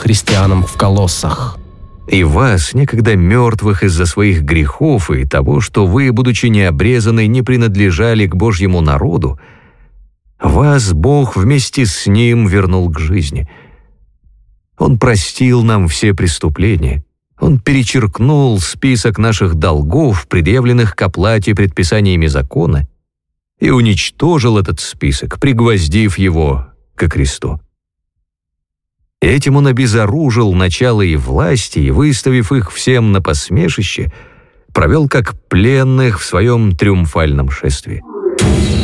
христианам в Колоссах. И вас, некогда мертвых из-за своих грехов и того, что вы, будучи необрезаны, не принадлежали к Божьему народу, вас Бог вместе с Ним вернул к жизни. Он простил нам все преступления. Он перечеркнул список наших долгов, предъявленных к оплате предписаниями закона, и уничтожил этот список, пригвоздив его ко кресту. Этим он обезоружил начало и власти, и, выставив их всем на посмешище, провел как пленных в своем триумфальном шествии.